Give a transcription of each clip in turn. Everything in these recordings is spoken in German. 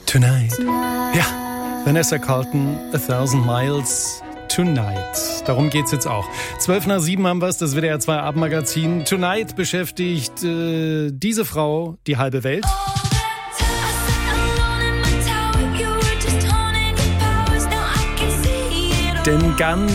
Tonight. Ja, Vanessa Carlton, 1000 Miles Tonight. Darum geht's jetzt auch. 7:12 haben wir es, das WDR 2 Abendmagazin. Tonight beschäftigt diese Frau die halbe Welt. Denn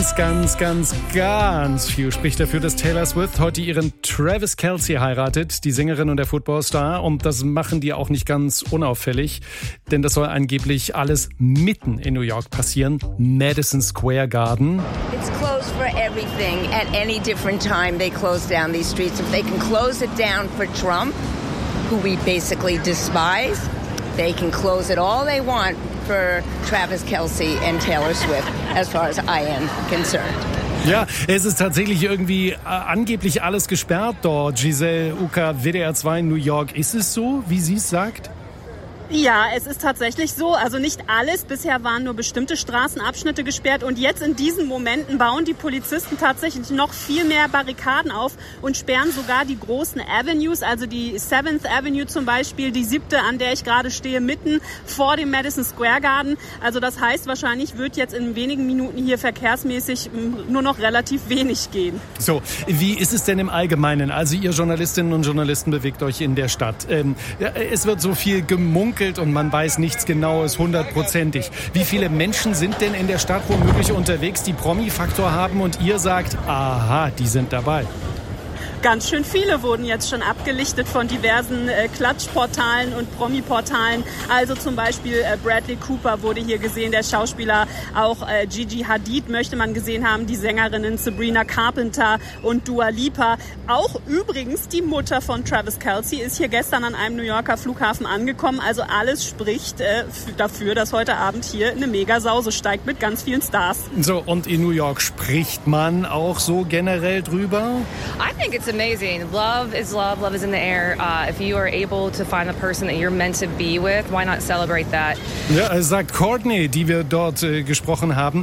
ganz viel spricht dafür, dass Taylor Swift heute ihren Travis Kelce heiratet, die Sängerin und der Footballstar. Und das machen die auch nicht ganz unauffällig, denn das soll angeblich alles mitten in New York passieren. Madison Square Garden. It's closed for everything. At any different time, they close down these streets. If they can close it down for Trump, who we basically despise, they can close it all they want for Travis Kelce and Taylor Swift, as far as I am concerned. Ja, es ist tatsächlich irgendwie angeblich alles gesperrt dort. Giselle Ucker, WDR 2 in New York. Ist es so, wie sie es sagt? Ja, es ist tatsächlich so. Also nicht alles. Bisher waren nur bestimmte Straßenabschnitte gesperrt. Und jetzt in diesen Momenten bauen die Polizisten tatsächlich noch viel mehr Barrikaden auf und sperren sogar die großen Avenues, also die 7th Avenue zum Beispiel, die 7., an der ich gerade stehe, mitten vor dem Madison Square Garden. Also das heißt, wahrscheinlich wird jetzt in wenigen Minuten hier verkehrsmäßig nur noch relativ wenig gehen. So, wie ist es denn im Allgemeinen? Also ihr Journalistinnen und Journalisten bewegt euch in der Stadt. Es wird so viel gemunkelt und man weiß nichts Genaues, 100%ig. Wie viele Menschen sind denn in der Stadt womöglich unterwegs, die Promi-Faktor haben und ihr sagt, aha, die sind dabei? Ganz schön viele wurden jetzt schon abgelichtet von diversen Klatschportalen und Promi-Portalen. Also zum Beispiel Bradley Cooper wurde hier gesehen, der Schauspieler. Auch Gigi Hadid möchte man gesehen haben, die Sängerinnen Sabrina Carpenter und Dua Lipa. Auch übrigens die Mutter von Travis Kelce ist hier gestern an einem New Yorker Flughafen angekommen. Also alles spricht dafür, dass heute Abend hier eine Mega-Sause steigt mit ganz vielen Stars. So, und in New York spricht man auch so generell drüber? I think it's amazing. Love is love. Love is in the air. If you are able to find the person that you're meant to be with, why not celebrate that? Ja, sagt Courtney, die wir dort gesprochen haben.